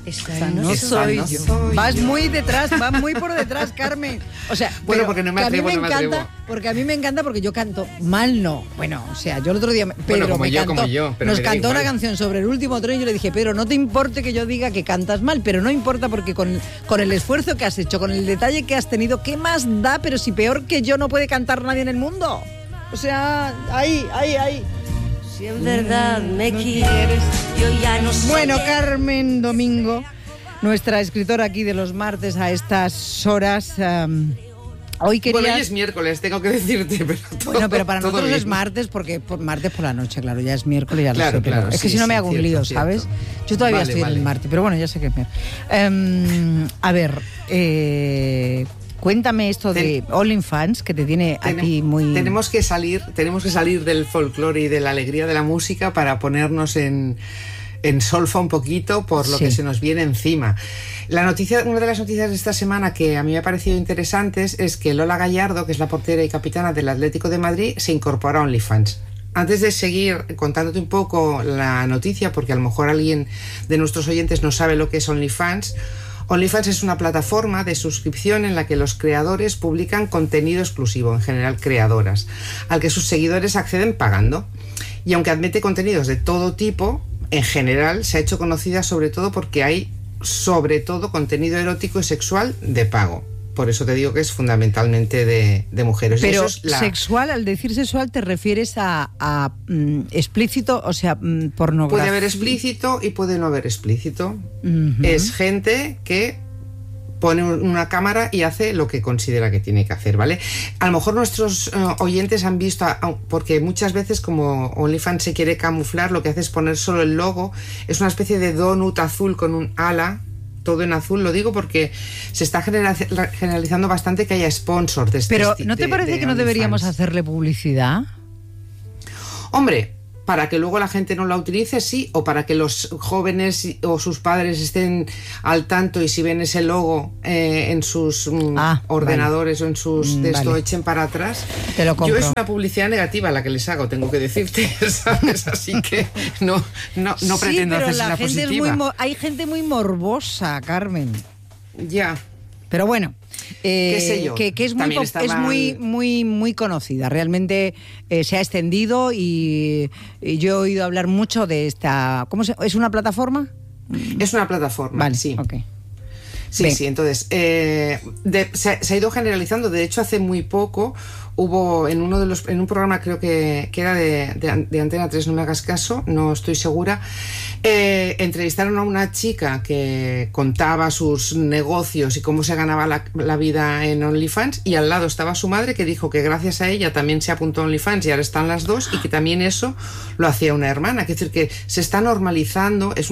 Esa no soy yo. Vas muy detrás, vas muy por detrás, Carmen. O sea, bueno, porque no me atrevo, porque a mí me encanta, porque yo canto mal, no. Bueno, o sea, yo el otro día Pedro como yo, pero nos cantó una canción sobre el último tren y yo le dije, Pedro, no te importe que yo diga que cantas mal, pero no importa porque con el esfuerzo que has hecho, con el detalle que has tenido, ¿qué más da? Pero si peor que yo no puede cantar nadie en el mundo. O sea, ahí. Si en verdad me quieres, yo ya no sé. Bueno, Carmen Domingo, nuestra escritora aquí de los martes a estas horas. Hoy querías... Bueno, hoy es miércoles, tengo que decirte. Pero para nosotros bien. Es martes, porque martes por la noche, claro, ya es miércoles, ya claro, lo sé. Claro, es que si no me hago un lío, ¿sabes? Yo todavía estoy en el martes, pero bueno, ya sé que es miércoles. A ver, cuéntame esto de OnlyFans, que te tiene a ti muy... Tenemos que salir del folclore y de la alegría de la música para ponernos en solfa un poquito por lo que se nos viene encima. Una de las noticias de esta semana que a mí me ha parecido interesantes es que Lola Gallardo, que es la portera y capitana del Atlético de Madrid, se incorpora a OnlyFans. Antes de seguir contándote un poco la noticia, porque a lo mejor alguien de nuestros oyentes no sabe lo que es OnlyFans. OnlyFans es una plataforma de suscripción en la que los creadores publican contenido exclusivo, en general creadoras, al que sus seguidores acceden pagando. Y aunque admite contenidos de todo tipo, en general se ha hecho conocida sobre todo porque hay sobre todo contenido erótico y sexual de pago. Por eso te digo que es fundamentalmente de mujeres. Pero eso es sexual, al decir sexual, ¿te refieres a explícito, o sea, pornografía? Puede haber explícito y puede no haber explícito. Es gente que pone una cámara y hace lo que considera que tiene que hacer, ¿vale? A lo mejor nuestros oyentes han visto, porque muchas veces como OnlyFans se quiere camuflar, lo que hace es poner solo el logo, es una especie de donut azul con un ala, todo en azul. Lo digo porque se está generalizando bastante que haya sponsors de este. Pero ¿no te parece que no deberíamos hacerle publicidad? Hombre, para que luego la gente no la utilice, sí, o para que los jóvenes o sus padres estén al tanto y si ven ese logo en sus ordenadores o en sus de esto echen para atrás. Te lo compro. Yo es una publicidad negativa la que les hago, tengo que decirte, ¿sabes? Así que no pretendo hacer una positiva. Hay gente muy morbosa, Carmen. Ya. Pero bueno, ¿qué sé yo? Que es muy conocida. Realmente se ha extendido y yo he oído hablar mucho de esta... ¿Es una plataforma? Es una plataforma, vale, sí. Okay. Sí, entonces se ha ido generalizando. De hecho, hace muy poco hubo en un programa, creo que era de Antena 3, no me hagas caso, no estoy segura, entrevistaron a una chica que contaba sus negocios y cómo se ganaba la vida en OnlyFans, y al lado estaba su madre, que dijo que gracias a ella también se apuntó a OnlyFans y ahora están las dos, y que también eso lo hacía una hermana. Es decir, que se está normalizando, es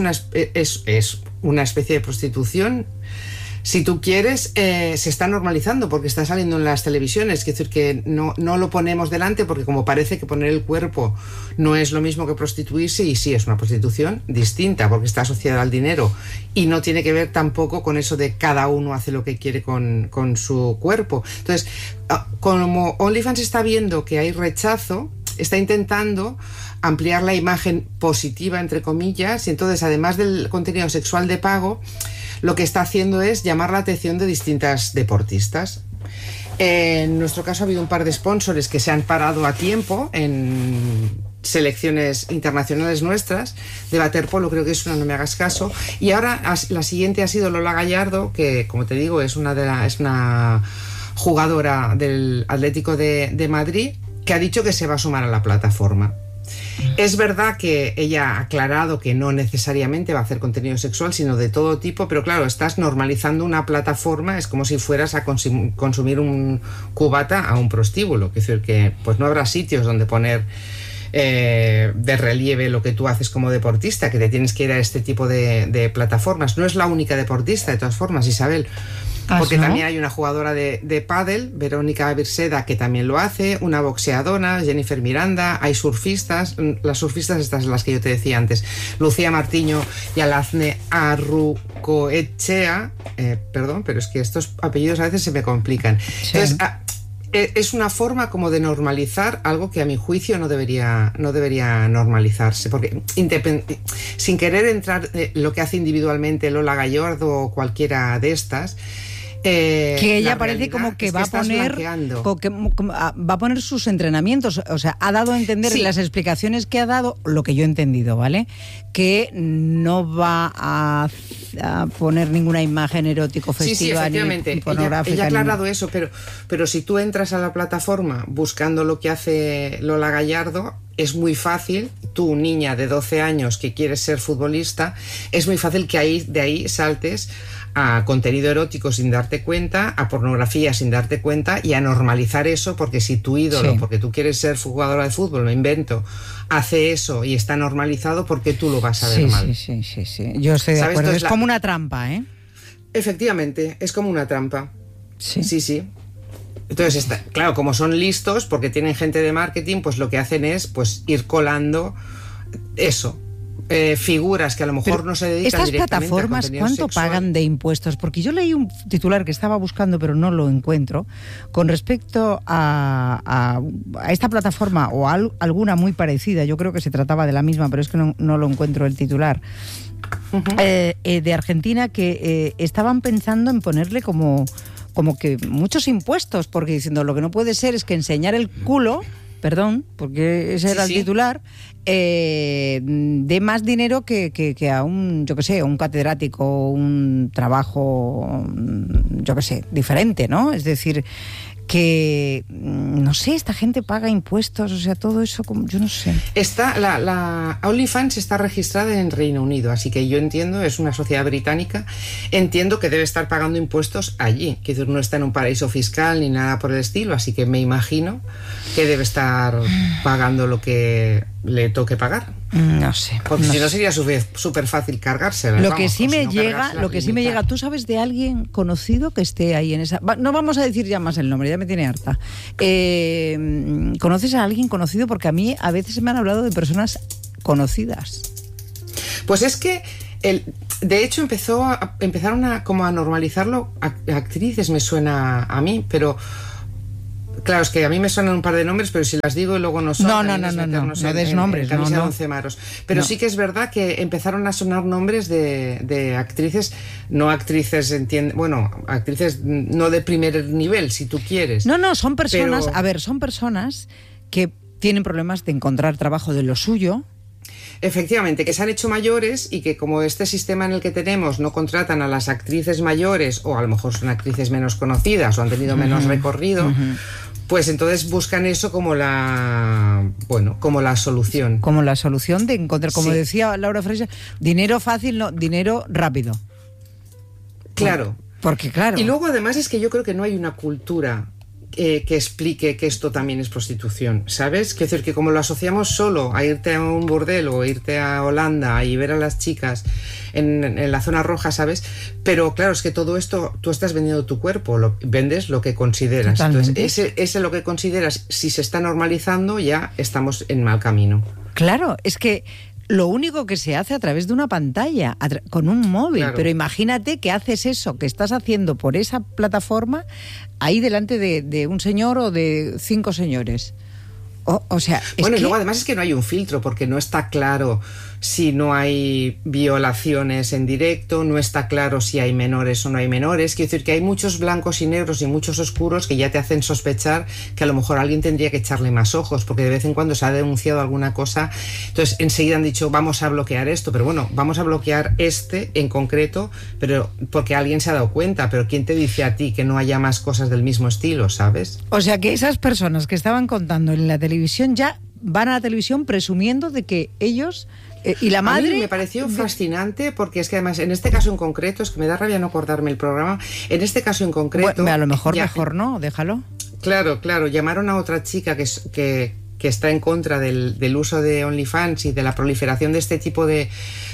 una especie de prostitución. Si tú quieres, se está normalizando porque está saliendo en las televisiones. Es decir, que no lo ponemos delante porque como parece que poner el cuerpo no es lo mismo que prostituirse, y sí, es una prostitución distinta porque está asociada al dinero y no tiene que ver tampoco con eso de cada uno hace lo que quiere con su cuerpo. Entonces, como OnlyFans está viendo que hay rechazo, está intentando ampliar la imagen positiva, entre comillas, y entonces, además del contenido sexual de pago, lo que está haciendo es llamar la atención de distintas deportistas. En nuestro caso ha habido un par de sponsors que se han parado a tiempo en selecciones internacionales nuestras. De waterpolo creo que es una, no me hagas caso. Y ahora la siguiente ha sido Lola Gallardo, que como te digo es una jugadora del Atlético de Madrid, que ha dicho que se va a sumar a la plataforma. Es verdad que ella ha aclarado que no necesariamente va a hacer contenido sexual, sino de todo tipo, pero claro, estás normalizando una plataforma, es como si fueras a consumir un cubata a un prostíbulo, es decir, que pues no habrá sitios donde poner de relieve lo que tú haces como deportista, que te tienes que ir a este tipo de plataformas. No es la única deportista, de todas formas, Isabel, porque también hay una jugadora de pádel, Verónica Birseda, que también lo hace, una boxeadora, Jennifer Miranda, hay surfistas, las surfistas estas son las que yo te decía antes, Lucía Martiño y Alazne Arrucoechea, perdón, pero es que estos apellidos a veces se me complican. Sí. Entonces, es una forma como de normalizar algo que a mi juicio no debería normalizarse, porque sin querer entrar lo que hace individualmente Lola Gallardo o cualquiera de estas, que ella parece como que va a poner sus entrenamientos, o sea, ha dado a entender en las explicaciones que ha dado, lo que yo he entendido, ¿vale? Que no va a poner ninguna imagen erótico festiva ni pornográfica. Ella ha aclarado eso, pero si tú entras a la plataforma buscando lo que hace Lola Gallardo, es muy fácil, tú, niña de 12 años que quieres ser futbolista, es muy fácil que de ahí saltes a contenido erótico sin darte cuenta, a pornografía sin darte cuenta y a normalizar eso, porque si tu ídolo, porque tú quieres ser jugadora de fútbol, me invento, hace eso y está normalizado, ¿por qué tú lo vas a ver mal? Sí. Yo estoy de acuerdo. Es como una trampa, ¿eh? Efectivamente, es como una trampa. Sí. Entonces, claro, como son listos, porque tienen gente de marketing, pues lo que hacen es pues ir colando eso. Figuras que a lo mejor no se dedican directamente a plataformas, ¿cuánto sexual? Pagan de impuestos? Porque yo leí un titular que estaba buscando pero no lo encuentro con respecto a esta plataforma o a alguna muy parecida. Yo creo que se trataba de la misma, pero es que no lo encuentro el titular. De Argentina, que estaban pensando en ponerle como que muchos impuestos, porque diciendo lo que no puede ser es que enseñar el culo, perdón, porque ese era el titular, de más dinero que a un, yo qué sé, un catedrático, un trabajo, yo qué sé, diferente, ¿no? Es decir, que, no sé, esta gente paga impuestos, o sea, todo eso, yo no sé. La OnlyFans está registrada en Reino Unido, así que yo entiendo, es una sociedad británica, entiendo que debe estar pagando impuestos allí, que no está en un paraíso fiscal ni nada por el estilo, así que me imagino que debe estar pagando lo que le toque pagar. No sé. Porque si no sería súper fácil cargársela. Lo que sí me llega, ¿tú sabes de alguien conocido que esté ahí en esa? No vamos a decir ya más el nombre, ya me tiene harta. ¿Conoces a alguien conocido? Porque a mí a veces me han hablado de personas conocidas. Pues es que de hecho empezaron a normalizarlo actrices, me suena a mí, pero claro, es que a mí me suenan un par de nombres, pero si las digo y luego no son... No des nombres, camisa de 11 maros. Pero sí que es verdad que empezaron a sonar nombres de actrices, no actrices, actrices no de primer nivel, si tú quieres. No, son personas, son personas que tienen problemas de encontrar trabajo de lo suyo. Efectivamente, que se han hecho mayores y que como este sistema en el que tenemos no contratan a las actrices mayores, o a lo mejor son actrices menos conocidas o han tenido menos recorrido, pues entonces buscan eso como la solución. Como la solución de encontrar, como decía Laura Fraser, dinero fácil, no, dinero rápido. Claro. Porque claro. Y luego además es que yo creo que no hay una cultura que explique que esto también es prostitución, ¿sabes? Quiero decir que como lo asociamos solo a irte a un burdel o irte a Holanda y ver a las chicas en la zona roja, ¿sabes? Pero claro, es que todo esto, tú estás vendiendo tu cuerpo, vendes lo que consideras. Totalmente. Entonces, ese lo que consideras, si se está normalizando, ya estamos en mal camino. Claro, es que lo único que se hace a través de una pantalla, con un móvil, claro. Pero imagínate que haces eso que estás haciendo por esa plataforma ahí delante de un señor o de 5 señores. O sea, y luego además es que no hay un filtro, porque no está claro si no hay violaciones en directo, no está claro si hay menores o no hay menores. Quiero decir que hay muchos blancos y negros y muchos oscuros que ya te hacen sospechar que a lo mejor alguien tendría que echarle más ojos, porque de vez en cuando se ha denunciado alguna cosa. Entonces enseguida han dicho, vamos a bloquear esto, pero bueno, vamos a bloquear este en concreto, pero porque alguien se ha dado cuenta. Pero ¿quién te dice a ti que no haya más cosas del mismo estilo, sabes? O sea que esas personas que estaban contando en la televisión ya van a la televisión presumiendo de que ellos... y la madre... A mí me pareció fascinante, porque es que además en este caso en concreto, es que me da rabia no acordarme el programa, en este caso en concreto... Bueno, a lo mejor mejor no, déjalo. Claro, llamaron a otra chica que está en contra del uso de OnlyFans y de la proliferación de este tipo de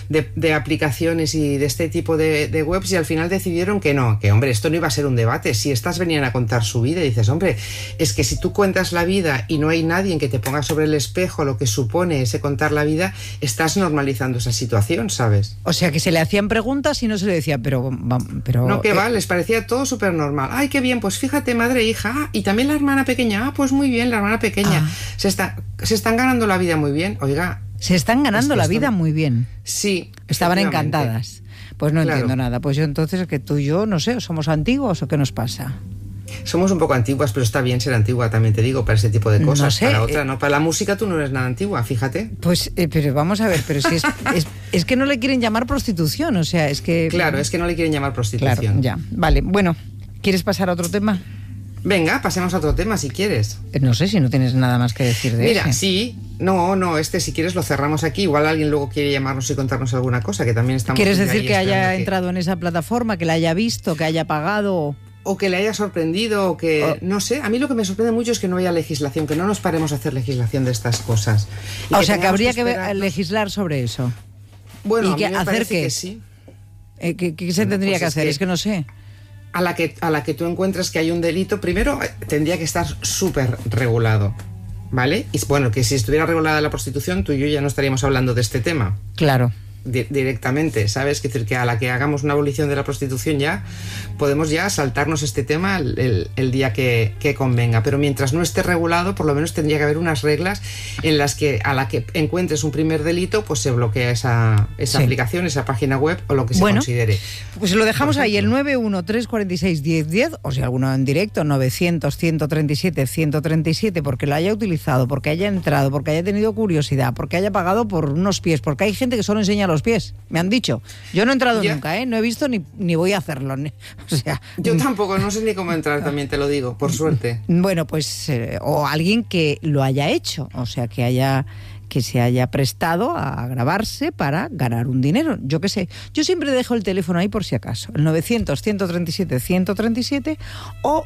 de aplicaciones y de este tipo de webs, y al final decidieron que no, que hombre, esto no iba a ser un debate. Si estas venían a contar su vida y dices, hombre, es que si tú cuentas la vida y no hay nadie que te ponga sobre el espejo lo que supone ese contar la vida, estás normalizando esa situación, ¿sabes? O sea, que se le hacían preguntas y no se le decía, pero no, que va, les parecía todo súper normal. Ay, qué bien, pues fíjate, madre e hija, y también la hermana pequeña, pues muy bien, la hermana pequeña. Se están ganando la vida muy bien, oiga. Se están ganando la vida muy bien. Sí. Estaban encantadas. Pues no entiendo nada. Pues yo entonces, que tú y yo, no sé, ¿somos antiguos o qué nos pasa? Somos un poco antiguas, pero está bien ser antigua, también te digo, para ese tipo de cosas. No sé, para otra, no. Para la música tú no eres nada antigua, fíjate. Pues, pero vamos a ver, pero si es que no le quieren llamar prostitución, o sea, es que... Claro, es que no le quieren llamar prostitución. Claro, ya. Vale, bueno, ¿quieres pasar a otro tema? Venga, pasemos a otro tema si quieres. No sé si no tienes nada más que decir de eso. Mira, sí, no, si quieres lo cerramos aquí. Igual alguien luego quiere llamarnos y contarnos alguna cosa, que también estamos... ¿Quieres decir que haya entrado en esa plataforma, que la haya visto, que haya pagado? O que le haya sorprendido, o que... No sé, a mí lo que me sorprende mucho es que no haya legislación, que no nos paremos a hacer legislación de estas cosas. O sea, que habría que legislar sobre eso. Bueno, ¿y que hacer qué? Que sí. ¿Qué se tendría que hacer? Es que no sé. A la que tú encuentres que hay un delito, primero tendría que estar súper regulado, ¿vale? Y bueno, que si estuviera regulada la prostitución, tú y yo ya no estaríamos hablando de este tema. Claro. Directamente, ¿sabes? Es decir, que a la que hagamos una abolición de la prostitución ya podemos ya saltarnos este tema el día que convenga, pero mientras no esté regulado, por lo menos tendría que haber unas reglas en las que a la que encuentres un primer delito, pues se bloquea esa aplicación, esa página web o lo que se considere. Pues lo dejamos ahí, el 913461010, o si alguno en directo, 900-137-137, porque lo haya utilizado, porque haya entrado, porque haya tenido curiosidad, porque haya pagado por unos pies, porque hay gente que solo enseña los pies, me han dicho. Yo no he entrado nunca, no he visto ni voy a hacerlo. O sea, yo tampoco, no sé ni cómo entrar, también te lo digo, por suerte. Bueno, pues, o alguien que lo haya hecho, o sea, que se haya prestado a grabarse para ganar un dinero, yo qué sé. Yo siempre dejo el teléfono ahí por si acaso, el 900-137-137 o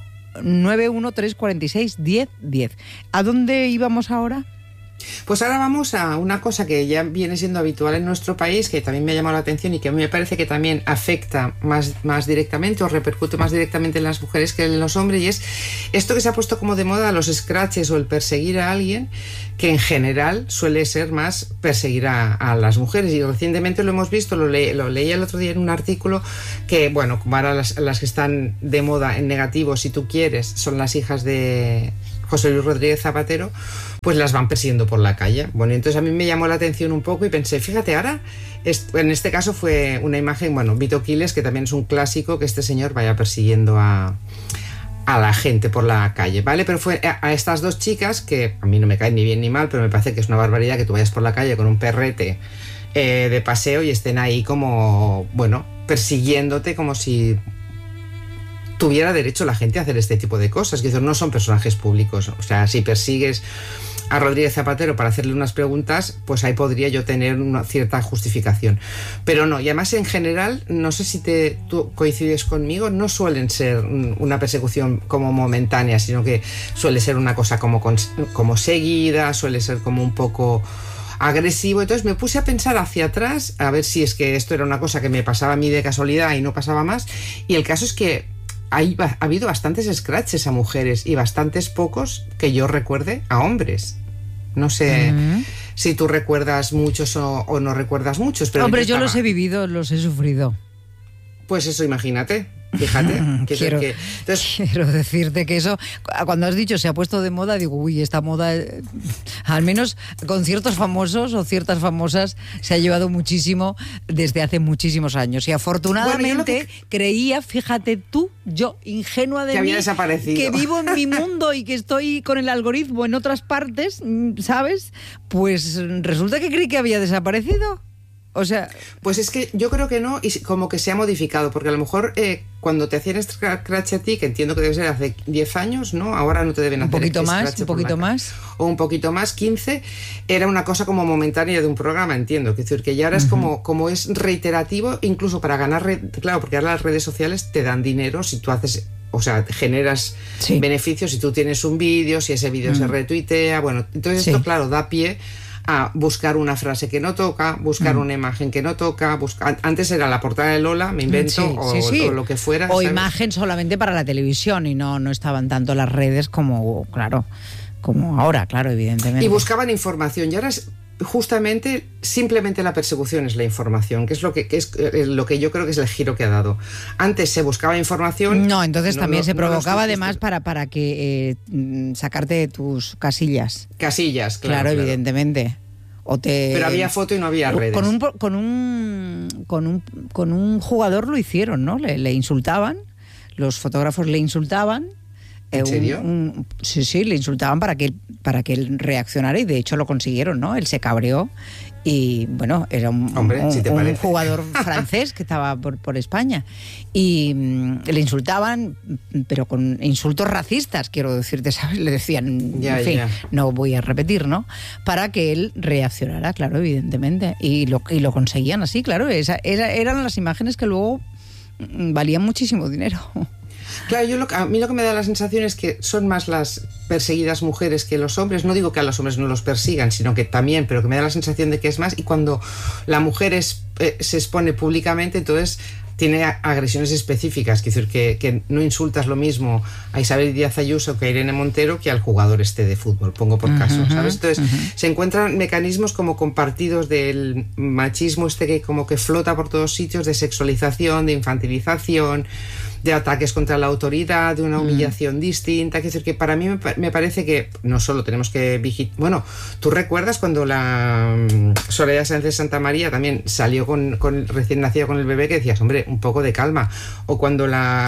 913461010. ¿A dónde íbamos ahora? Pues ahora vamos a una cosa que ya viene siendo habitual en nuestro país, que también me ha llamado la atención y que a mí me parece que también afecta más directamente o repercute más directamente en las mujeres que en los hombres, y es esto que se ha puesto como de moda, los scratches o el perseguir a alguien, que en general suele ser más perseguir a las mujeres, y recientemente lo hemos visto, lo leí el otro día en un artículo, que bueno, como ahora las que están de moda en negativo, si tú quieres, son las hijas de José Luis Rodríguez Zapatero, pues las van persiguiendo por la calle. Bueno, entonces a mí me llamó la atención un poco y pensé, fíjate, ahora, en este caso fue una imagen, bueno, Vito Quiles, que también es un clásico, que este señor vaya persiguiendo a la gente por la calle, ¿vale? Pero fue a estas dos chicas, que a mí no me caen ni bien ni mal, pero me parece que es una barbaridad que tú vayas por la calle con un perrete de paseo y estén ahí como, bueno, persiguiéndote como si tuviera derecho la gente a hacer este tipo de cosas, que no son personajes públicos. O sea, si persigues a Rodríguez Zapatero para hacerle unas preguntas, pues ahí podría yo tener una cierta justificación. Pero no, y además en general, no sé si tú coincides conmigo, no suelen ser una persecución como momentánea, sino que suele ser una cosa como seguida, suele ser como un poco agresivo. Entonces me puse a pensar hacia atrás, a ver si es que esto era una cosa que me pasaba a mí de casualidad y no pasaba más, y el caso es que ha habido bastantes scratches a mujeres y bastantes pocos, que yo recuerde, a hombres. No sé si tú recuerdas muchos o no recuerdas muchos. Pero hombre, yo los he vivido, los he sufrido. Pues eso, imagínate. Fíjate. Quiero decirte que eso, cuando has dicho se ha puesto de moda, digo, uy, esta moda, al menos con ciertos famosos o ciertas famosas, se ha llevado muchísimo desde hace muchísimos años. Y afortunadamente creía, fíjate tú, yo, ingenua de que mí, había desaparecido, que vivo en mi mundo y que estoy con el algoritmo en otras partes, ¿sabes? Pues resulta que creí que había desaparecido. O sea, pues es que yo creo que no, y como que se ha modificado, porque a lo mejor cuando te hacían scratch a ti, que entiendo que debe ser hace 10 años, ¿no? Ahora no te deben hacer un poquito más, o un poquito más, 15, era una cosa como momentánea de un programa, entiendo. Es decir, que ya ahora es como es reiterativo, incluso para ganar, claro, porque ahora las redes sociales te dan dinero si tú haces, o sea, generas beneficios si tú tienes un vídeo, si ese vídeo se retuitea, bueno, entonces esto, claro, da pie a buscar una frase que no toca, buscar una imagen que no toca, antes era la portada de Lola, me invento, o lo que fuera. O ¿sabes? imagen solamente para la televisión y no estaban tanto las redes como, claro, como ahora, claro, evidentemente. Y buscaban información, y ahora es justamente simplemente la persecución es la información, que es lo que yo creo que es el giro que ha dado. Antes se buscaba información. No, entonces también se provocaba además para que sacarte de tus casillas. Casillas, claro. Claro, evidentemente. Pero había foto y no había redes. Con un jugador lo hicieron, ¿no? Le insultaban, los fotógrafos le insultaban. ¿En serio? Sí, le insultaban para que él reaccionara, y de hecho lo consiguieron, ¿no? Él se cabreó y, bueno, era un jugador francés que estaba por España, y le insultaban, pero con insultos racistas, quiero decirte, ¿sabes? Le decían, no voy a repetir, ¿no? Para que él reaccionara, claro, evidentemente, y lo conseguían así, claro. Eran las imágenes que luego valían muchísimo dinero. Claro, a mí lo que me da la sensación es que son más las perseguidas mujeres que los hombres. No digo que a los hombres no los persigan, sino que también, pero que me da la sensación de que es más. Y cuando la mujer se expone públicamente, entonces tiene agresiones específicas. Es decir, que no insultas lo mismo a Isabel Díaz Ayuso que a Irene Montero que al jugador de fútbol, pongo por caso, ¿sabes? Entonces se encuentran mecanismos como compartidos del machismo que como que flota por todos sitios, de sexualización, de infantilización, de ataques contra la autoridad, de una humillación distinta. Es decir, que para mí me parece que no solo tenemos que vigilar. Bueno, ¿tú recuerdas cuando la Soraya Sáenz de Santa María también salió con recién nacido con el bebé, que decías, hombre, un poco de calma? O cuando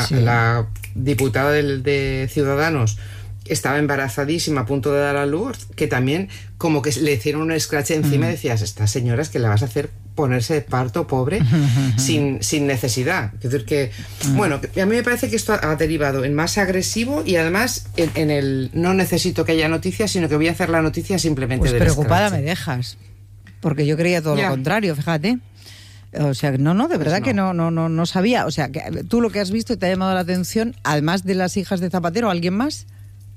la diputada de Ciudadanos estaba embarazadísima, a punto de dar a luz, que también como que le hicieron un escrache encima, y decías, esta señora es que la vas a hacer ponerse de parto, pobre, sin necesidad. Es decir, que, bueno, a mí me parece que esto ha derivado en más agresivo, y además en el no necesito que haya noticias, sino que voy a hacer la noticia simplemente pues del preocupada escrache. me dejas, porque yo creía todo lo contrario, fíjate. O sea, de verdad que no sabía. O sea, que tú lo que has visto y te ha llamado la atención, además de las hijas de Zapatero, ¿alguien más?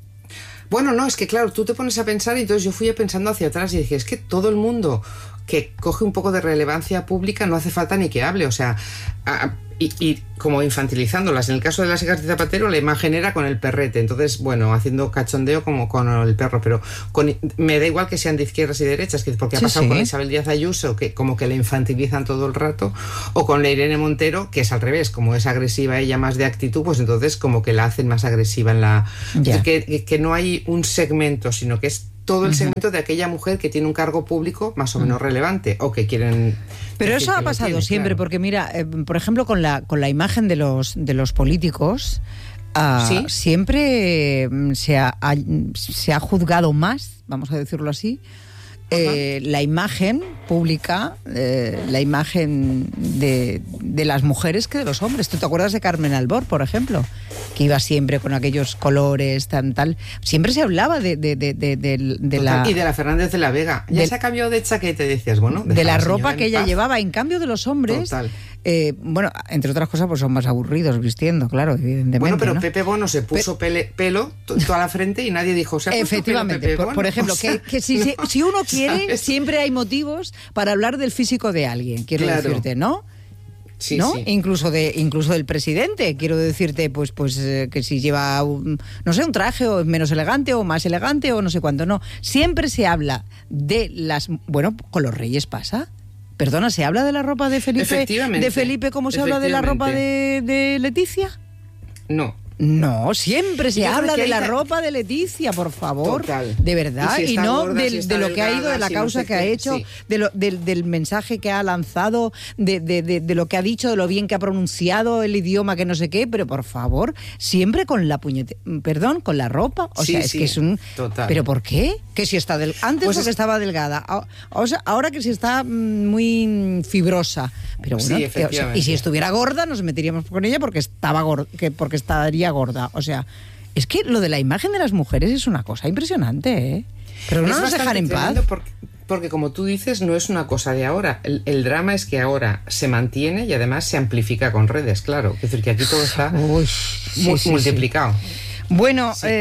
Bueno, no, es que claro, tú te pones a pensar, y entonces yo fui pensando hacia atrás y dije, es que todo el mundo que coge un poco de relevancia pública no hace falta ni que hable, o sea, y como infantilizándolas. En el caso de las hijas de Zapatero, la imagen era con el perrete, entonces, bueno, haciendo cachondeo como con el perro, pero me da igual que sean de izquierdas y derechas, porque ha pasado con Isabel Díaz Ayuso, que como que la infantilizan todo el rato, o con la Irene Montero, que es al revés, como es agresiva ella más de actitud, pues entonces como que la hacen más agresiva en la... Que no hay un segmento, sino que es todo el segmento de aquella mujer que tiene un cargo público más o menos relevante, o que quieren... Pero eso ha pasado siempre, claro. Porque mira, por ejemplo, con la imagen de los políticos, siempre se ha juzgado más, vamos a decirlo así, la imagen pública, la imagen de las mujeres que de los hombres. ¿Tú te acuerdas de Carmen Albor, por ejemplo? Que iba siempre con aquellos colores, tal. Siempre se hablaba de la... Y de la Fernández de la Vega. Ya se ha cambiado de chaqueta, decías, bueno... De la ropa que ella llevaba. En cambio de los hombres... Total. Bueno, entre otras cosas, pues son más aburridos vistiendo, claro, evidentemente. Bueno, pero ¿no? Pepe Bono se puso pelo toda la frente y nadie dijo, ¿se ha puesto efectivamente, pelo Pepe Bono? Por ejemplo, que si uno quiere, ¿sabes? siempre hay motivos para hablar del físico de alguien, quiero decirte, ¿no? Sí, ¿no? sí. Incluso del presidente, quiero decirte, pues que si lleva un traje o menos elegante o más elegante o no sé cuánto, no. Siempre se habla de las... Bueno, con los reyes pasa. Perdona, ¿se habla de la ropa de Felipe? Efectivamente. ¿De Felipe como se habla de la ropa de Leticia? No, siempre se habla de la ropa de Leticia, por favor. Total. De verdad, y no gorda, de lo que ha ido, de la causa que ha hecho, del mensaje que ha lanzado, de lo que ha dicho, de lo bien que ha pronunciado el idioma, que no sé qué, pero por favor, siempre con la con la ropa. O sea, es que es un... Total. ¿Pero por qué? Que si está antes pues porque estaba delgada, o sea, ahora que si está muy fibrosa. Pero bueno, y si estuviera gorda nos meteríamos con ella porque estaría gorda. O sea, es que lo de la imagen de las mujeres es una cosa impresionante, ¿eh? Pero no nos dejan en paz. Porque como tú dices, no es una cosa de ahora. El drama es que ahora se mantiene y además se amplifica con redes, claro. Es decir, que aquí todo está multiplicado. Bueno, Sí.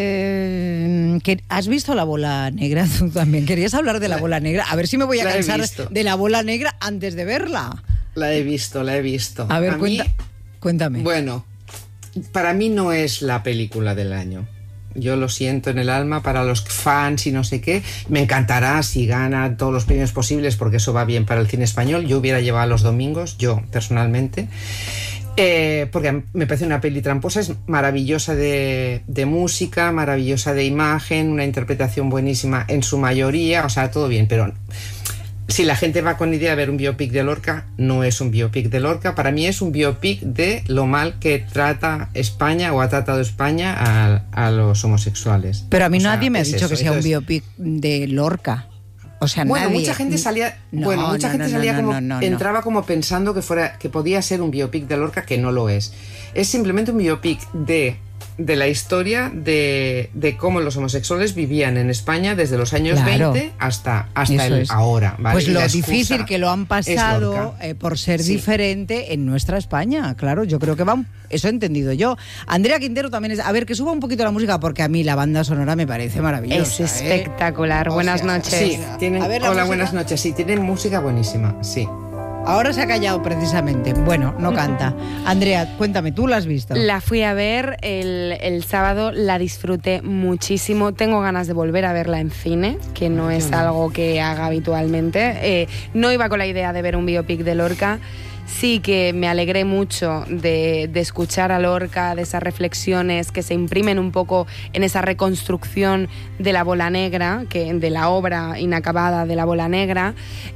¿has visto La Bola Negra tú también? ¿Querías hablar de La Bola Negra? A ver si me voy a La he cansar visto. de La Bola Negra antes de verla. La he visto. A ver, mí, cuéntame. Bueno, para mí no es la película del año. Yo lo siento en el alma, para los fans y no sé qué. Me encantará si gana todos los premios posibles, porque eso va bien para el cine español. Yo hubiera llevado los domingos, yo personalmente. Porque me parece una peli tramposa, es maravillosa de música, maravillosa de imagen, una interpretación buenísima en su mayoría, o sea, todo bien, pero si la gente va con idea de ver un biopic de Lorca, no es un biopic de Lorca. Para mí es un biopic de lo mal que trata España o ha tratado España a los homosexuales. Pero a mí O sea, nadie me ha es dicho eso. que sea un Entonces, biopic de Lorca. O sea, bueno, nadie. mucha gente salía, entraba como pensando que podía ser un biopic de Lorca, que no lo es. Es simplemente un biopic de la historia de cómo los homosexuales vivían en España desde los años 20 hasta ahora. ¿Vale? Pues y lo la difícil que lo han pasado Lorca. por ser diferente en nuestra España. Claro, yo creo que eso he entendido yo. Andrea Quintero también es... A ver, que suba un poquito la música, porque a mí la banda sonora me parece maravillosa. Es espectacular. Buenas noches. Sí, hola, buenas noches. Sí, tienen música buenísima, sí. Ahora se ha callado precisamente. Bueno, no canta. Andrea, cuéntame, ¿tú la has visto? La fui a ver el sábado, la disfruté muchísimo. Tengo ganas de volver a verla en cine, que no es algo que haga habitualmente. No iba con la idea de ver un biopic de Lorca. Sí que me alegré mucho de escuchar a Lorca, de esas reflexiones que se imprimen un poco en esa reconstrucción de La Bola Negra, de la obra inacabada de La Bola Negra.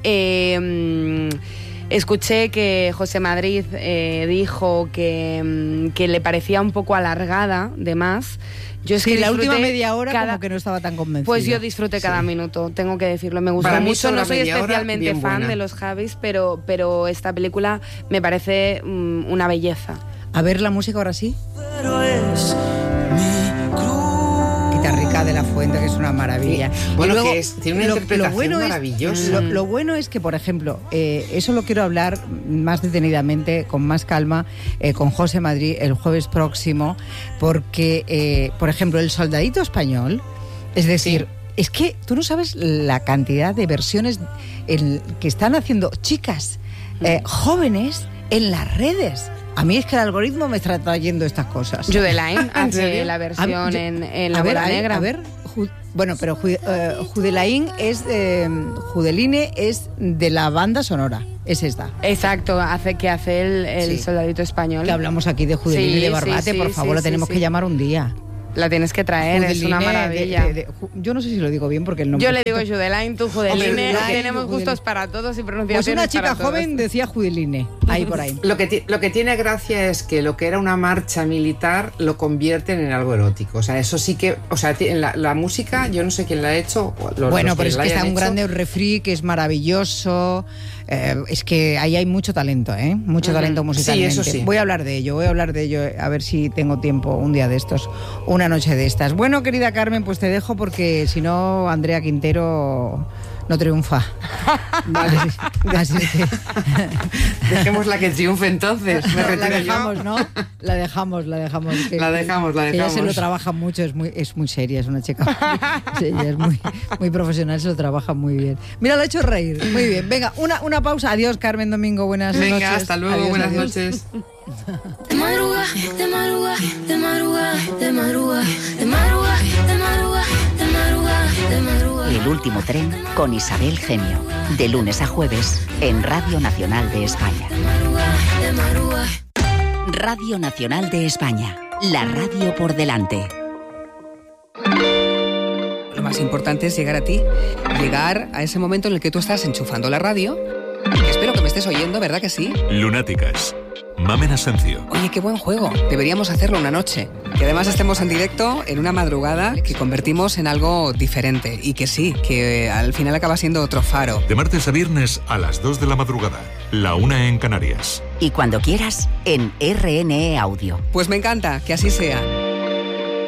Escuché que José Madrid dijo que le parecía un poco alargada, de más. Yo es que la última media hora como que no estaba tan convencido. Pues yo disfruté cada minuto, tengo que decirlo. Me gustó mucho, no soy especialmente fan de los Javis, pero esta película me parece una belleza. A ver la música ahora sí. Pero es mi cruz. Guitarrica de la Fuente, que es una maravilla. Sí. Bueno, luego, tiene una interpretación maravillosa. Lo bueno es que, por ejemplo, eso lo quiero hablar más detenidamente, con más calma, con José Madrid el jueves próximo, porque, por ejemplo, El Soldadito Español, es decir... Sí. Es que tú no sabes la cantidad de versiones que están haciendo chicas jóvenes en las redes. A mí es que el algoritmo me está trayendo estas cosas. Judelaine hace la versión en La Bola Negra. A ver, bueno, pero Judelaine Judeline es de la banda sonora. Es esta. Exacto, hace el Soldadito Español. Que hablamos aquí de Judeline y de Barbate, por favor, lo tenemos que llamar un día. La tienes que traer, Judeline, es una maravilla. Yo no sé si lo digo bien porque el nombre... Yo le digo Judelaine, tú Judeline. Tenemos gustos para todos y pronunciaciones. Pues una chica para joven todos. decía Judeline, ahí por ahí. Lo que tiene gracia es que lo que era una marcha militar lo convierten en algo erótico. O sea, eso sí que... O sea, la música, yo no sé quién la ha hecho. Bueno, pero es que está un grande refri que es maravilloso. Es que ahí hay mucho talento, mucho talento musicalmente. Sí, eso sí. Voy a hablar de ello, a ver si tengo tiempo un día de estos, una noche de estas. Bueno, querida Carmen, pues te dejo porque si no, Andrea Quintero no triunfa. Vale. Así que... Dejémosla que triunfe entonces. La dejamos, ¿no? La dejamos. La dejamos. Ella se lo trabaja mucho, es muy seria, es una chica. Sí, ella es muy profesional, se lo trabaja muy bien. Mira, lo ha hecho reír. Muy bien. Venga, una pausa. Adiós, Carmen Domingo. Buenas noches. Venga, hasta luego. Adiós, buenas adiós. noches. De madrugada, de madrugada, de madrugada, de madrugada, de madrugada, de madrugada, de madrugada, de madrugada. El último tren con Isabel Gemio. De lunes a jueves en Radio Nacional de España. De madrugada. Radio Nacional de España. La radio por delante. Lo más importante es llegar a ti, llegar a ese momento en el que tú estás enchufando la radio. Espero que me estés oyendo, ¿verdad que sí? Lunáticas. Mamen Asencio. Oye, qué buen juego. Deberíamos hacerlo una noche. Que además estemos en directo en una madrugada que convertimos en algo diferente. Y que sí, que al final acaba siendo otro faro. De martes a viernes a las 2 de la madrugada. La 1 en Canarias. Y cuando quieras, en RNE Audio. Pues me encanta, que así sea.